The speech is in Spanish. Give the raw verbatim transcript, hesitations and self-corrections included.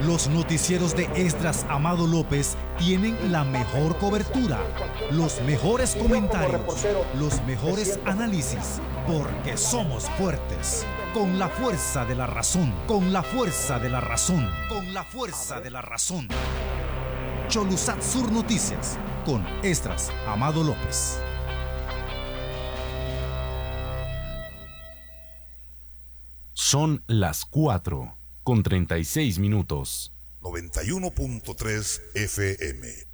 Los noticieros de Esdras Amado López tienen la mejor cobertura, los mejores comentarios, los mejores análisis, porque somos fuertes. Con la fuerza de la razón, con la fuerza de la razón, con la fuerza de la razón. Cholusat Sur Noticias, con Esdras Amado López. Son las cuatro con treinta y seis minutos. noventa y uno punto tres F M.